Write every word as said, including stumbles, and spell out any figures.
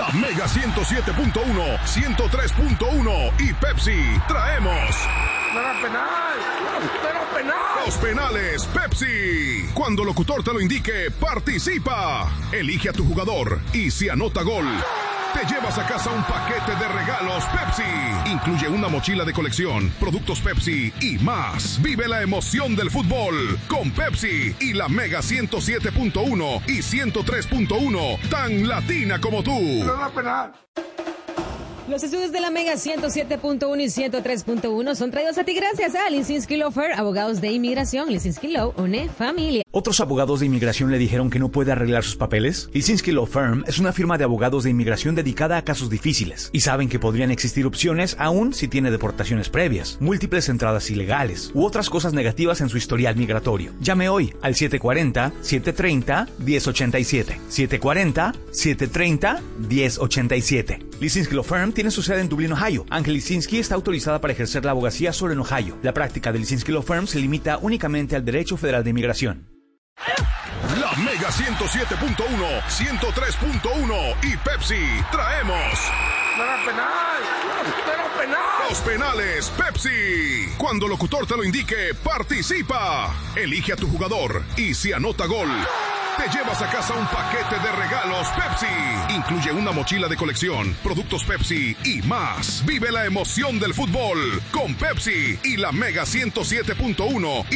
Mega ciento siete punto uno, ciento tres punto uno y Pepsi traemos... ¡No era penal! ¡No era penal! Los penales Pepsi. Cuando el locutor te lo indique, participa. Elige a tu jugador y si anota gol, te llevas a casa un paquete de regalos Pepsi. Incluye una mochila de colección, productos Pepsi y más. Vive la emoción del fútbol con Pepsi y la Mega ciento siete punto uno y ciento tres punto uno, tan latina como tú. ¡No era penal! Los estudios de la Mega ciento siete punto uno y ciento tres punto uno son traídos a ti gracias a Lisinski Law Firm, abogados de inmigración. Lisinski Law une familia. ¿Otros abogados de inmigración le dijeron que no puede arreglar sus papeles? Lisinski Law Firm es una firma de abogados de inmigración dedicada a casos difíciles y saben que podrían existir opciones aún si tiene deportaciones previas, múltiples entradas ilegales u otras cosas negativas en su historial migratorio. Llame hoy al siete cuatro cero, siete tres cero, uno cero ocho siete. siete cuatro cero, siete tres cero, uno cero ocho siete. Lisinski Law Firm tiene su sede en Dublín, Ohio. Ángel Lisinski está autorizada para ejercer la abogacía solo en Ohio. La práctica de Lisinski Law Firm se limita únicamente al derecho federal de inmigración. La Mega ciento siete punto uno, ciento tres punto uno y Pepsi traemos... ¡No era penal! ¡No era penal! Los penales Pepsi. Cuando el locutor te lo indique, participa. Elige a tu jugador y si anota gol, te llevas a casa un paquete de regalos Pepsi. Incluye una mochila de colección, productos Pepsi y más. Vive la emoción del fútbol con Pepsi y la Mega ciento siete punto uno.